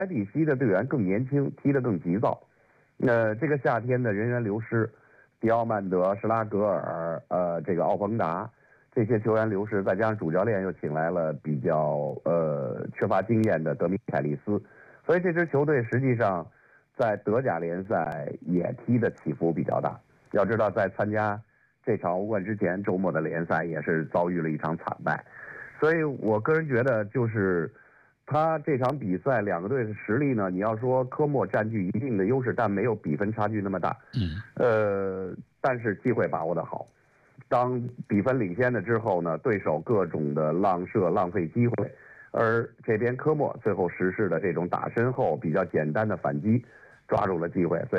比西的队员更年轻，踢得更急躁。这个夏天的人员流失，迪奥曼德、施拉格尔、这个奥彭达这些球员流失，再加上主教练又请来了比较缺乏经验的德米凯利斯，所以这支球队实际上在德甲联赛也踢的起伏比较大。要知道，在参加这场欧冠之前，周末的联赛也是遭遇了一场惨败，所以我个人觉得就是他这场比赛两个队的实力呢，你要说科莫占据一定的优势，但没有比分差距那么大。但是机会把握得好。当比分领先了之后呢，对手各种的浪射浪费机会，而这边科莫最后实施的这种打身后比较简单的反击，抓住了机会，所以